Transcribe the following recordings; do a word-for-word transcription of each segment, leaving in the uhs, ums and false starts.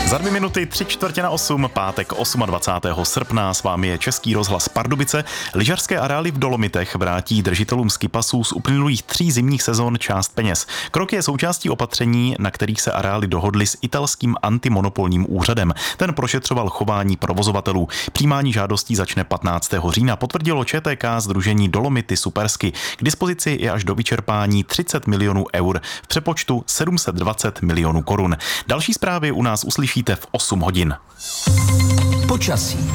Za dvě minuty tři čtvrtě na osm, pátek dvacátého osmého srpna, s vámi je Český rozhlas Pardubice. Lyžařské areály v Dolomitech vrátí držitelům skipasů z uplynulých tří zimních sezon část peněz. Krok je součástí opatření, na kterých se areály dohodly s italským antimonopolním úřadem. Ten prošetřoval chování provozovatelů. Přijímání žádostí začne patnáctého října, potvrdilo ČTK Sdružení Dolomity Supersky. K dispozici je až do vyčerpání třicet milionů eur, v přepočtu sedm set dvacet milionů korun. Další zprávy u nás uslyšíte v osm hodin. Počasí.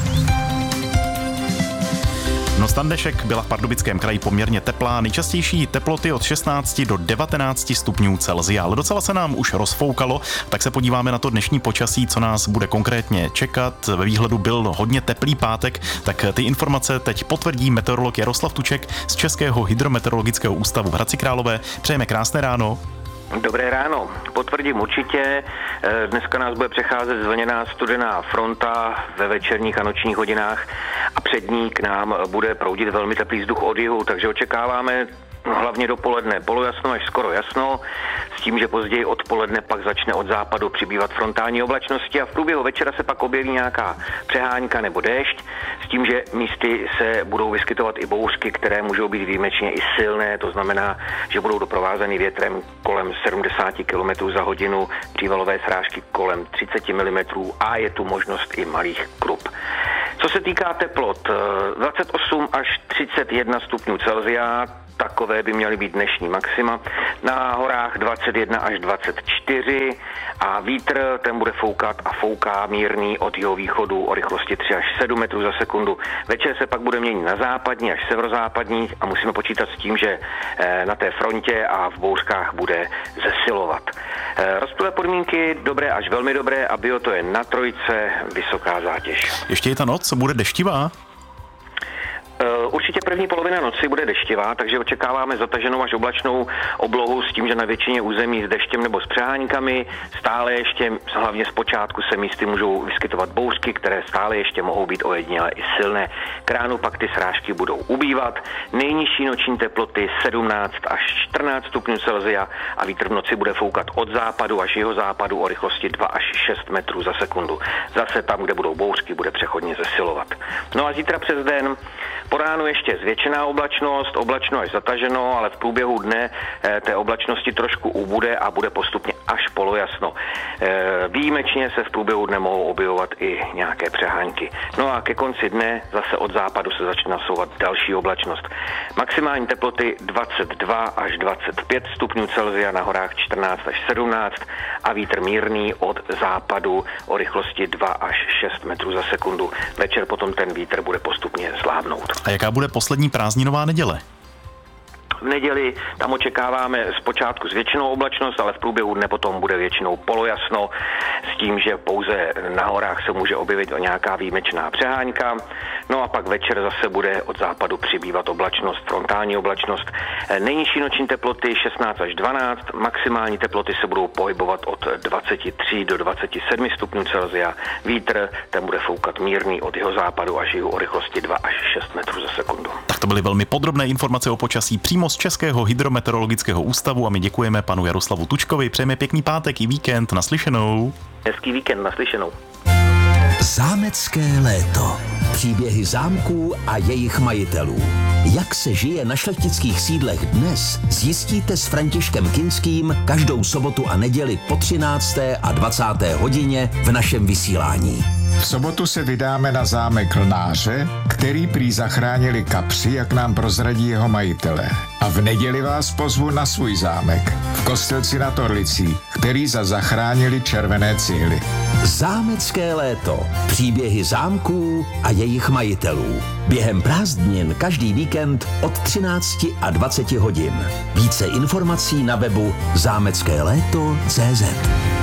No, dnešek byla v Pardubickém kraji poměrně teplá, nejčastější teploty od šestnácti do devatenácti stupňů Celsia, ale docela se nám už rozfoukalo, tak se podíváme na to dnešní počasí, co nás bude konkrétně čekat. Ve výhledu byl hodně teplý pátek, tak ty informace teď potvrdí meteorolog Jaroslav Tuček z Českého hydrometeorologického ústavu v Hradci Králové. Přejeme krásné ráno. Dobré ráno, potvrdím určitě. Dneska nás bude přecházet zvlněná studená fronta ve večerních a nočních hodinách a před ní k nám bude proudit velmi teplý vzduch od jihu, takže očekáváme hlavně dopoledne polojasno až skoro jasno, s tím, že později odpoledne pak začne od západu přibývat frontální oblačnosti a v průběhu večera se pak objeví nějaká přehánka nebo déšť, s tím, že místy se budou vyskytovat i bouřky, které můžou být výjimečně i silné, to znamená, že budou doprovázeny větrem kolem sedmdesát kilometrů za hodinu, přívalové srážky kolem třicet milimetrů a je tu možnost i malých krup. Co se týká teplot, dvacet osm až třicet jedna stupňů Celsia, takové by měly být dnešní maxima. Na horách dvacet jedna až dvacet čtyři a vítr, ten bude foukat a fouká mírný od jihovýchodu o rychlosti tři až sedm metrů za sekundu. Večer se pak bude měnit na západní až severozápadní a musíme počítat s tím, že na té frontě a v bouřkách bude zesilovat. Rozptylé podmínky dobré až velmi dobré a bio to je na trojce, vysoká zátěž. Ještě je ta noc, bude deštivá? Určitě první polovina noci bude deštivá, takže očekáváme zataženou až oblačnou oblohu s tím, že na většině území s deštěm nebo s přeháňkami. Stále ještě, hlavně z počátku, se místy můžou vyskytovat bouřky, které stále ještě mohou být ojedinělé i silné. K ránu pak ty srážky budou ubývat. Nejnižší noční teploty sedmnáct až čtrnáct stupňů Celsia a vítr v noci bude foukat od západu až jihozápadu o rychlosti dva až šest metrů za sekundu. Zase tam, kde budou bouřky, bude přechodně zesilovat. No a zítra přes den po ránu ještě zvětšená oblačnost, oblačno až zataženo, ale v průběhu dne e, té oblačnosti trošku ubude a bude postupně až polojasno. E, výjimečně se v průběhu dne mohou objevovat i nějaké přehánky. No a ke konci dne zase od západu se začne nasouvat další oblačnost. Maximální teploty dvacet dva až dvacet pět stupňů Celsia, na horách čtrnáct až sedmnáct a vítr mírný od západu o rychlosti dva až šest metrů za sekundu. Večer potom ten vítr bude postupně slábnout. A jaká bude poslední prázdninová neděle? V neděli tam očekáváme zpočátku zvětšenou oblačnost, ale v průběhu dne potom bude většinou polojasno s tím, že pouze na horách se může objevit nějaká výjimečná přehánka. No a pak večer zase bude od západu přibývat oblačnost, frontální oblačnost. Nejnižší noční teploty šestnáct až dvanáct, maximální teploty se budou pohybovat od dvacet tři do dvacet sedm stupňů Celsia. Vítr, ten bude foukat mírný od jihozápadu až jihu o rychlosti dva až šest metrů za sekundu. Tak to byly velmi podrobné informace o počasí přímo z Českého hydrometeorologického ústavu a my děkujeme panu Jaroslavu Tučkovi. Přejeme pěkný pátek i víkend, naslyšenou. Hezký víkend, naslyšenou. Zámecké léto. Příběhy zámků a jejich majitelů. Jak se žije na šlechtických sídlech dnes, zjistíte s Františkem Kinským každou sobotu a neděli po třinácté a dvacáté hodině v našem vysílání. V sobotu se vydáme na zámek Lnáře, který prý zachránili kapři, jak nám prozradí jeho majitelé. A v neděli vás pozvu na svůj zámek v Kostelci nad Orlicí, který za zachránili červené cihly. Zámecké léto. Příběhy zámků a jejich majitelů. Během prázdnin každý víkend od třinácti a dvaceti hodin. Více informací na webu zámecké léto tečka cé zet.